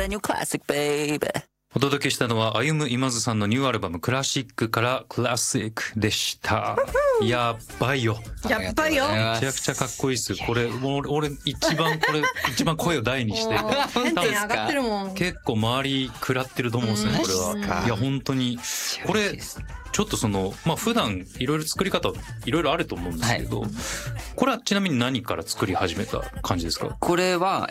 brand new classic, baby. お届けしたのは歩む今津さんのニューアルバムクラシックからクラシックでした。やばいよ。 やっばいよ。 めちゃくちゃかっこいいです。これ俺一番声を大にして変点上がってるもん。 結構周り食らってると思うんですね、これは。いや本当にこれちょっと普段いろいろ作り方いろいろあると思うんですけど、これはちなみに何から作り始めた感じですか？ これは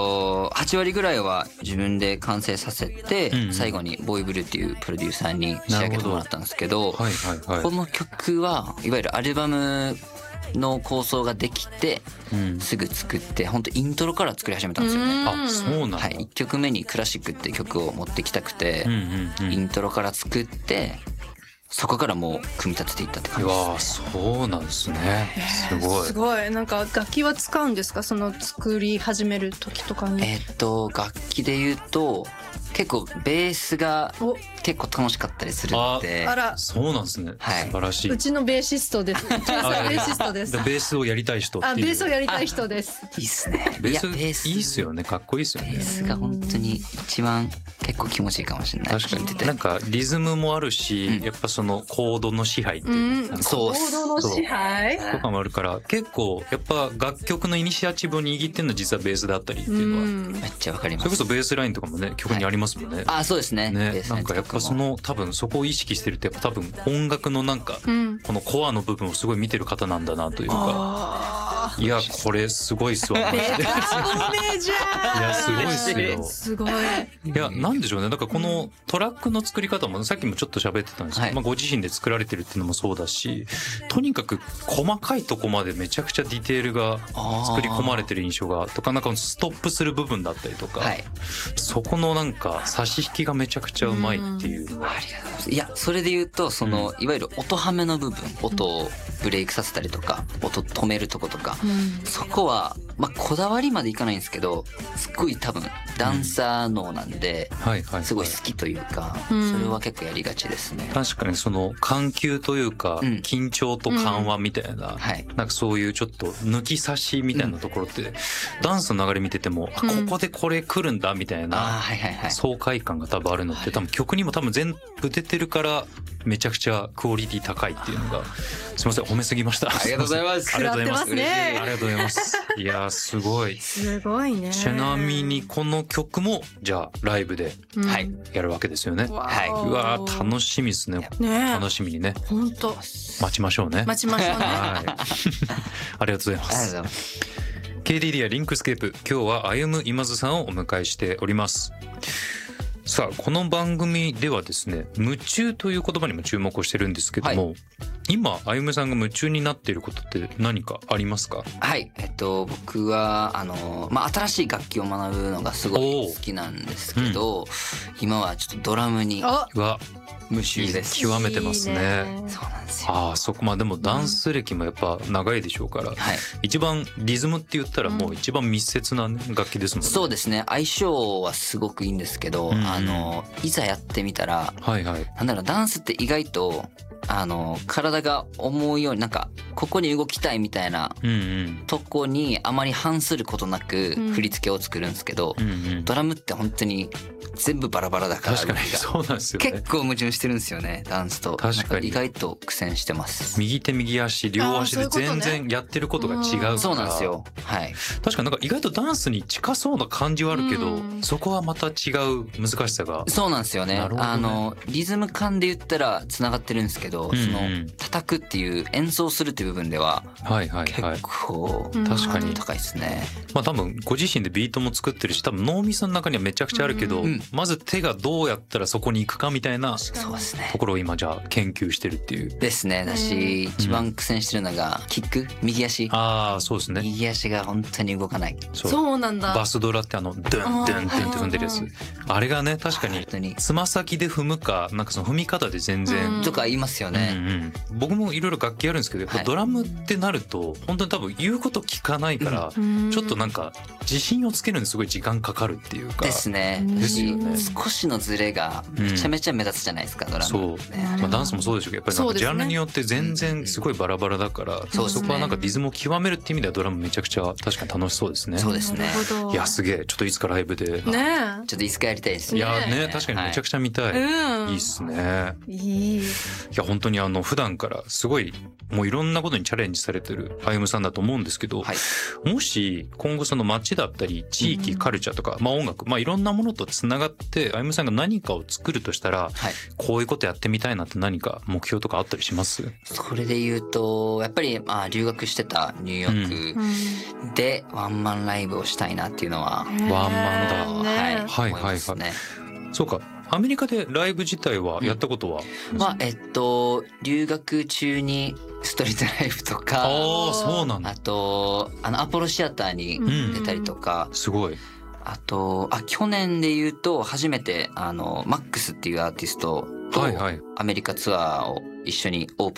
8割ぐらいは自分で完成させて、最後にボーイブルーっていうプロデューサーに仕上げてもらったんですけど、この曲はいわゆるアルバムの構想ができて、すぐ作って本当イントロから作り始めたんですよね。 あ、そうなんだ。 はい、1曲目にクラシックっていう曲を持ってきたくて、イントロから作ってそこからもう組み立てていったって感じですね。 うわ、そうなんですね。すごい。 すごい。なんか楽器は使うんですか？その作り始める時とかに。 楽器で言うと結構ベースが結構楽しかったりするんで。 あら、 そうなんですね。 はい、 素晴らしい。 うちのベーシストです。ベーシストです。 ベースをやりたい人っていう。 ベースをやりたい人です。 いいっすね。 ベースいいっすよね。かっこいいっすよね。 ベースが本当に一番結構気持ちいいかもしれない。 確かに。なんかリズムもあるし、やっぱそのコードの支配っていう。 そう。 コードの支配とかもあるから結構やっぱ楽曲のイニシアチブを握ってるのは実はベースだったりっていうのは。 めっちゃわかります。 それこそベースラインとかもね曲にありますもんね。 あ、そうですね。 なんかやっぱ多分そこを意識してるってやっぱ多分音楽のなんかこのコアの部分をすごい見てる方なんだなというか、いやこれすごいっすわ。マジで。いやすごいっすよ。 すごい。 いやなんでしょうね。だからこのトラックの作り方もさっきもちょっと喋ってたんですけど、ご自身で作られてるっていうのもそうだし、とにかく細かいとこまでめちゃくちゃディテールが作り込まれてる印象がとか、なんかストップする部分だったりとか、そこのなんか差し引きがめちゃくちゃうまいっていうのは。 ありがとうございます。いやそれで言うといわゆる音ハメの部分、音をブレイクさせたりとか音止めるとことか、そこはこだわりまでいかないんですけど、すっごい多分ダンサー脳なんで、すごい好きというか、それは結構やりがちですね。 確かにその緩急というか、緊張と緩和みたいな、なんかそういうちょっと抜き差しみたいなところって、ダンスの流れ見てても、ここでこれ来るんだみたいな爽快感が多分あるのって、多分曲にも多分全部出てるからめちゃくちゃクオリティ高いっていうのが、すいません褒めすぎました。 ありがとうございます。 ありがとうございます。 ありがとうございます。いやすごい。 すごいね。 ちなみにこの曲もじゃあライブでやるわけですよね。 はい。 うわ楽しみですね。楽しみにね。 本当。 待ちましょうね。 待ちましょうね。 はい。ありがとうございます。KDD やリンクスケープ、今日は歩む今津さんをお迎えしております。さあこの番組ではですね、夢中という言葉にも注目をしてるんですけども、今歩夢さんが夢中になっていることって何かありますか？ はい、僕は新しい楽器を学ぶのがすごい好きなんですけど、今はちょっとドラムに夢中です。 極めてますね。 そうなんですよ。 そこでもダンス歴もやっぱ長いでしょうから、一番リズムって言ったらもう一番密接な楽器ですもんね。 そうですね。相性はすごくいいんですけど、いざやってみたら、なんだろう、ダンスって意外と体が思うようになんかここに動きたいみたいなとこにあまり反することなく振り付けを作るんですけど、ドラムって本当に全部バラバラだから、 確かにそうなんですよね。 結構矛盾してるんですよね、ダンスと。 確かに意外と苦戦してます。 右手右足両足で全然やってることが違うから。 そうなんですよ。 確かになんか意外とダンスに近そうな感じはあるけど、そこはまた違う難しさが。 そうなんですよね。リズム感で言ったらつながってるんですけど、その叩くっていう演奏するっていう部分では結構確かに高いですね。 多分ご自身でビートも作ってるし、多分脳みその中にはめちゃくちゃあるけど、まず手がどうやったらそこに行くかみたいなところを今じゃあ研究してるっていうですね。だし一番苦戦してるのがキック、右足。 そうですね。 右足が本当に動かない。 そうなんだ。 バスドラってドゥンドゥンドゥンって踏んでるやつ、あれがね確かにつま先で踏むかなんかその踏み方で全然とか言いますよね。 僕もいろいろ楽器やるんですけど、やっぱドラムってなると本当に多分言うこと聞かないから、ちょっとなんか自信をつけるのにすごい時間かかるっていうか。 ですね。 少しのズレがめちゃめちゃ目立つじゃないですか、ドラム。 そう、まあ、ダンスもそうでしょうけど、やっぱりなんかジャンルによって全然すごいバラバラだから、そこはなんかリズムを極めるっていう意味ではドラムめちゃくちゃ確かに楽しそうですね。 そうですね。 いやすげえ、ちょっといつかライブで、 ね、 ちょっといつかやりたいですね。いやね、確かにめちゃくちゃ見たい。いいっすね。いや本当に普段からすごいもういろんなことにチャレンジされてるあゆむさんだと思うんですけど、もし今後その街だったり地域、カルチャーとか、まあ音楽、まあいろんなものとつながってあゆむさんが何かを作るとしたら、こういうことやってみたいなって何か目標とかあったりします？ それで言うとやっぱり留学してたニューヨークでワンマンライブをしたいなっていうのは、 ワンマンだ、 はいはいはい。 そうか、アメリカでライブ自体はやったことは？ 留学中にストリートライブとか、 そうなんだ。 あとアポロシアターに出たりとか、 すごい。 あと去年で言うと初めてマックスっていうアーティストとアメリカツアーを一緒にオープン